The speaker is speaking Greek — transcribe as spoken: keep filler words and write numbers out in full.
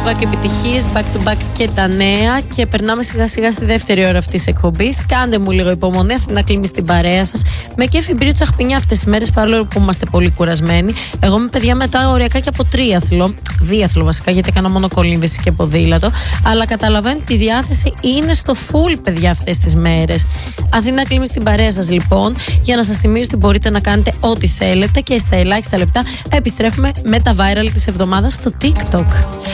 to back επιτυχίες, back to back και τα νέα. Και περνάμε σιγά σιγά στη δεύτερη ώρα αυτής της εκπομπής. Κάντε μου λίγο υπομονή, να κλείνει στην παρέα σας. Με κέφι μπρίο τσαχπινιά αυτές τις μέρες, παρόλο που είμαστε πολύ κουρασμένοι. Εγώ είμαι παιδιά μετά οριακά και από τρίαθλο. Δίαθλο βασικά, γιατί έκανα μόνο κολύμβηση και ποδήλατο. Αλλά καταλαβαίνω ότι η διάθεση είναι στο full, παιδιά, αυτές τις μέρες. Αθήνα κλείνει στην παρέα σας λοιπόν, για να σας θυμίσω ότι μπορείτε να κάνετε ό,τι θέλετε και στα ελάχιστα λεπτά επιστρέφουμε με τα viral της εβδομάδας στο TikTok.